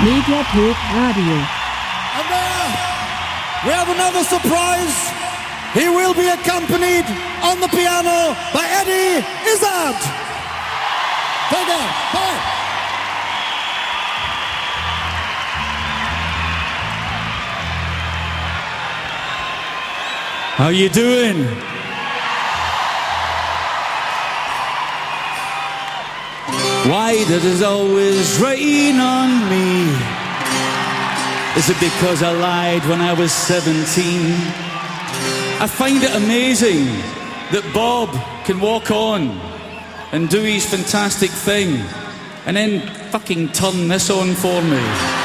Mediathek Radio. And there, we have another surprise. He will be accompanied on the piano by Eddie Izzard. Take care. Bye. How you doing? Why does it always rain on me? Is it because I lied when I was 17? I find it amazing that Bob can walk on and do his fantastic thing and then fucking turn this on for me.